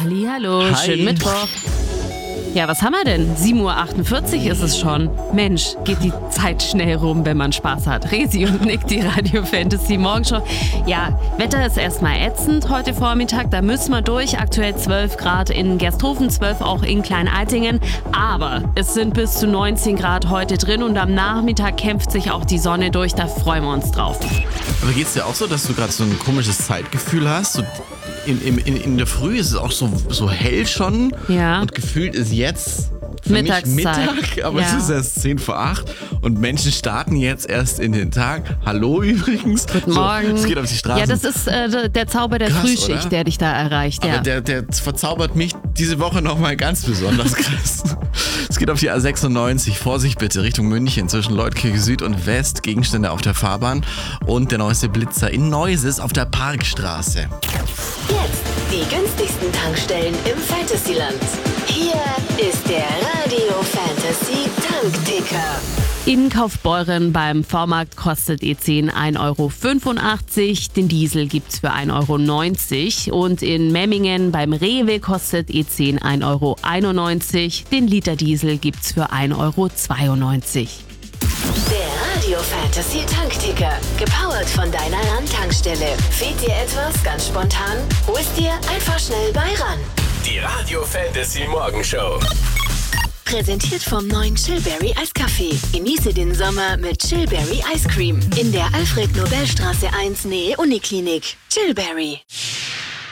Hallihallo, Hi. schönen Mittwoch. Ja, was haben wir denn? 7.48 Uhr ist es schon. Mensch, geht die Zeit schnell rum, wenn man Spaß hat. Resi und Nick, die Radio Fantasy Morgenshow. Ja, Wetter ist erstmal ätzend heute Vormittag, da müssen wir durch. Aktuell 12 Grad in Gersthofen, 12 auch in Klein-Eitingen. Aber es sind bis zu 19 Grad heute drin und am Nachmittag kämpft sich auch die Sonne durch, da freuen wir uns drauf. Aber geht's dir auch so, dass du gerade so ein komisches Zeitgefühl hast? So in der Früh ist es auch so hell schon. Ja. Und gefühlt ist jetzt für Mittagszeit. mich Mittag, aber es Ja. ist erst 10 vor 8 und Menschen starten jetzt erst in den Tag. Hallo übrigens. Guten Morgen. Es geht auf die Straße. Ja, das ist der Zauber der Krass, Frühschicht, oder? der dich da erreicht. Aber Ja. der verzaubert mich diese Woche nochmal ganz besonders krass. Es geht auf die A96. Vorsicht bitte, Richtung München, zwischen Leutkirche Süd und West. Gegenstände auf der Fahrbahn und der neueste Blitzer in Neuses auf der Parkstraße. Jetzt die günstigsten Tankstellen im Fantasyland. Hier ist der Radio Fantasy Tankticker. In Kaufbeuren beim V-Markt kostet E10 1,85 €, den Diesel gibt's für 1,90 € und in Memmingen beim Rewe kostet E10 1,91 €, den Liter Diesel gibt's für 1,92 €. Der Radio Fantasy Tankticker. Gepowert von deiner RAN-Tankstelle. Fehlt dir etwas ganz spontan? Hol's dir einfach schnell bei RAN. Die Radio Fantasy Morgenshow. Präsentiert vom neuen Chillberry Eiskaffee. Genieße den Sommer mit Chillberry Ice Cream. In der Alfred-Nobel-Straße 1 Nähe Uniklinik. Chillberry.